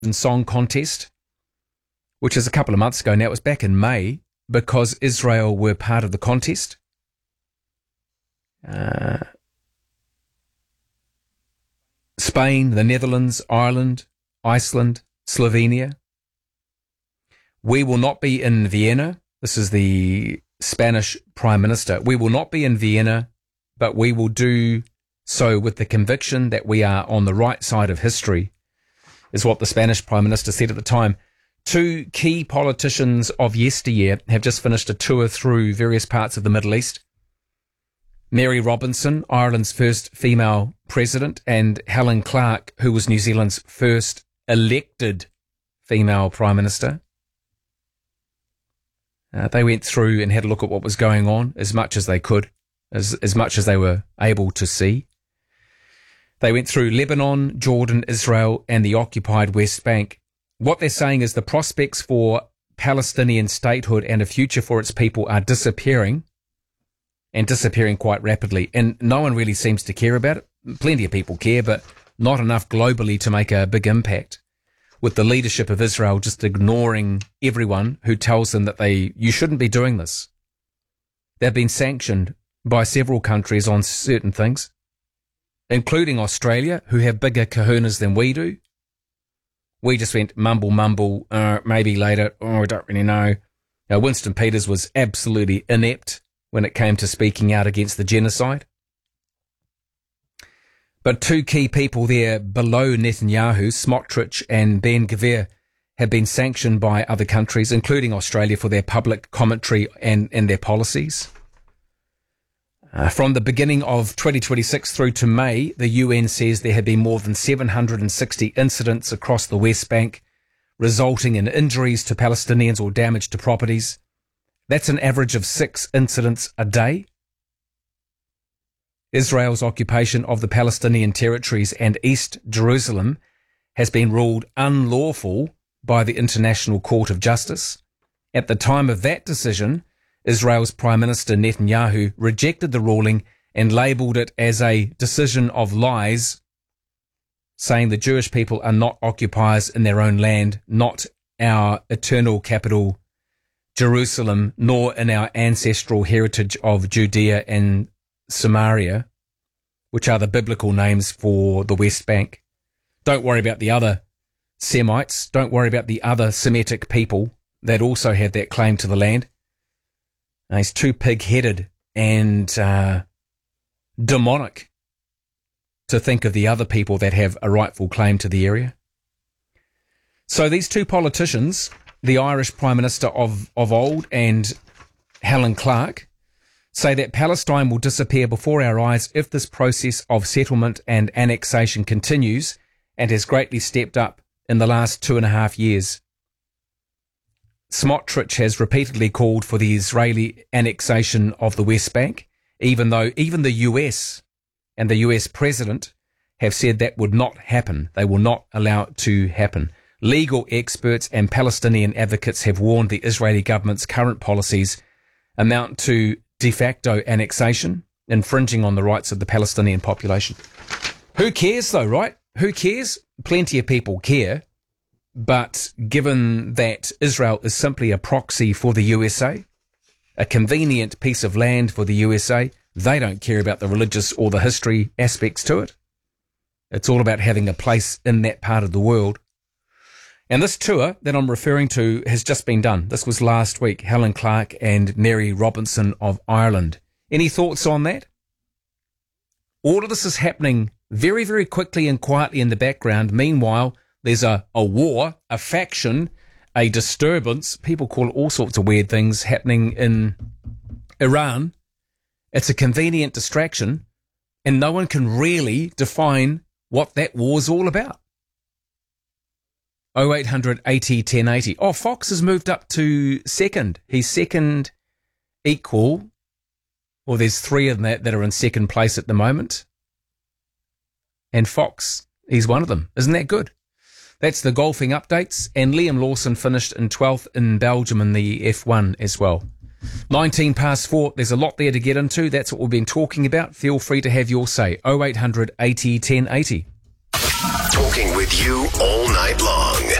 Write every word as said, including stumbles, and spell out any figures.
Song Contest, which is a couple of months ago now. It was back in May because Israel were part of the contest. Uh, Spain, the Netherlands, Ireland, Iceland, Slovenia. We will not be in Vienna. This is the Spanish Prime Minister. We will not be in Vienna, but we will do so with the conviction that we are on the right side of history, is what the Spanish Prime Minister said at the time. Two key politicians of yesteryear have just finished a tour through various parts of the Middle East. Mary Robinson, Ireland's first female president, and Helen Clark, who was New Zealand's first elected female Prime Minister. Uh, they went through and had a look at what was going on as much as they could, as, as much as they were able to see. They went through Lebanon, Jordan, Israel, and the occupied West Bank. What they're saying is the prospects for Palestinian statehood and a future for its people are disappearing, and disappearing quite rapidly. And no one really seems to care about it. Plenty of people care, but not enough globally to make a big impact, with the leadership of Israel just ignoring everyone who tells them that they you shouldn't be doing this. They've been sanctioned by several countries on certain things, including Australia, who have bigger kahunas than we do. We just went mumble, mumble, uh, maybe later, oh, I don't really know. Now, Winston Peters was absolutely inept when it came to speaking out against the genocide. But two key people there below Netanyahu, Smotrich and Ben Gvir, have been sanctioned by other countries, including Australia, for their public commentary and, and their policies. Uh, from the beginning of twenty twenty-six through to May, the U N says there have been more than seven hundred sixty incidents across the West Bank, resulting in injuries to Palestinians or damage to properties. That's an average of six incidents a day. Israel's occupation of the Palestinian territories and East Jerusalem has been ruled unlawful by the International Court of Justice. At the time of that decision, Israel's Prime Minister Netanyahu rejected the ruling and labelled it as a decision of lies, saying the Jewish people are not occupiers in their own land, not our eternal capital, Jerusalem, nor in our ancestral heritage of Judea and Samaria, which are the biblical names for the West Bank. Don't worry about the other Semites. Don't worry about the other Semitic people that also have that claim to the land. Now, he's too pig-headed and uh, demonic to think of the other people that have a rightful claim to the area. So these two politicians, the Irish Prime Minister of, of old and Helen Clark, say that Palestine will disappear before our eyes if this process of settlement and annexation continues and has greatly stepped up in the last two and a half years. Smotrich has repeatedly called for the Israeli annexation of the West Bank, even though even the U S and the U S President have said that would not happen. They will not allow it to happen. Legal experts and Palestinian advocates have warned the Israeli government's current policies amount to de facto annexation, infringing on the rights of the Palestinian population. Who cares though, right? Who cares? Plenty of people care. But given that Israel is simply a proxy for the U S A, a convenient piece of land for the U S A, they don't care about the religious or the history aspects to it. It's all about having a place in that part of the world. And this tour that I'm referring to has just been done. This was last week, Helen Clark and Mary Robinson of Ireland. Any thoughts on that? All of this is happening very, very quickly and quietly in the background. Meanwhile, there's a, a war, a faction, a disturbance. People call it all sorts of weird things happening in Iran. It's a convenient distraction, and no one can really define what that war's all about. oh eight hundred eighty ten eighty. Oh, Fox has moved up to second. He's second equal. Well, there's three of them that, that are in second place at the moment. And Fox, he's one of them. Isn't that good? That's the golfing updates. And Liam Lawson finished in twelfth in Belgium in the F one as well. nineteen past four. There's a lot there to get into. That's what we've been talking about. Feel free to have your say. oh eight hundred eighty ten eighty. Talking with with you all night long.